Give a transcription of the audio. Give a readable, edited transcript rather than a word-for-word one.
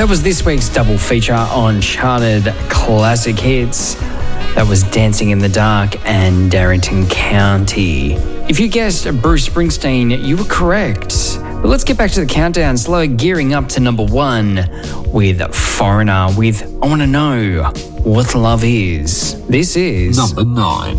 That was this week's double feature on Charted Classic Hits. That was Dancing in the Dark and Darrington County. If you guessed Bruce Springsteen, you were correct. But let's get back to the countdown, slow gearing up to number 1 with Foreigner with I Want to Know What Love Is. This is number 9.